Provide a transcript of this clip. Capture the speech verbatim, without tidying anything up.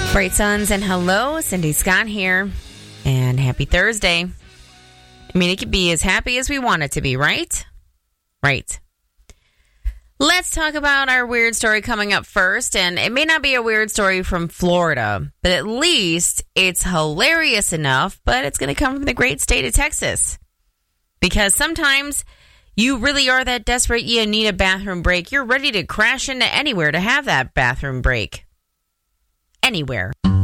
Bright Suns and hello, Cindy Scott here, and happy Thursday. I mean, it could be as happy as we want it to be, right? Right. Let's talk about our weird story coming up first, and it may not be a weird story from Florida, but at least it's hilarious enough, but it's going to come from the great state of Texas. Because sometimes you really are that desperate, you need a bathroom break. You're ready to crash into anywhere to have that bathroom break. Anywhere.